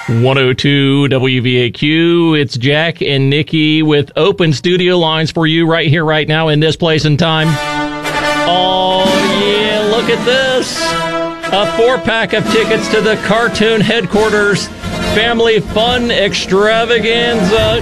102 WVAQ. It's Jack and Nikki with open studio lines for you right here, right now, in this place and time. Oh, yeah, look at this. A 4-pack of tickets to the Cartoon Headquarters Family Fun Extravaganza.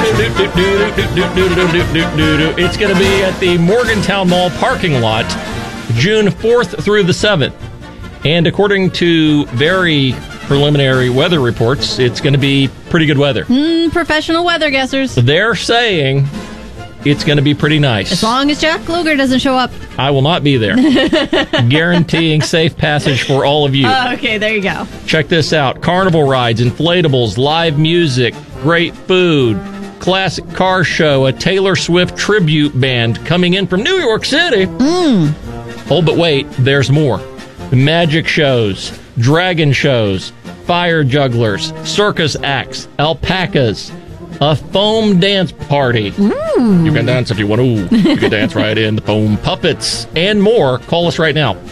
It's going to be at the Morgantown Mall parking lot, June 4th through the 7th. And according to very preliminary weather reports, it's going to be pretty good weather. Professional weather guessers. They're saying it's going to be pretty nice. As long as Jack Kluger doesn't show up. I will not be there. Guaranteeing safe passage for all of you. Okay, there you go. Check this out. Carnival rides, inflatables, live music, great food, classic car show, a Taylor Swift tribute band coming in from New York City. Oh, but wait, there's more. Magic shows, dragon shows, fire jugglers, circus acts, alpacas, a foam dance party. You can dance if you want to. You can dance right in the foam puppets and more. Call us right now,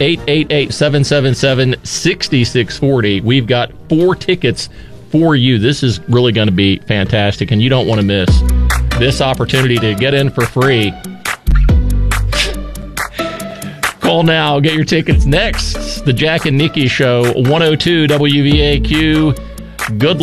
888-777-6640. We've got 4 tickets for you. This is really going to be fantastic, and you don't want to miss this opportunity to get in for free. Call now. Get your tickets next. The Jack and Nikki Show, 102 WVAQ. Good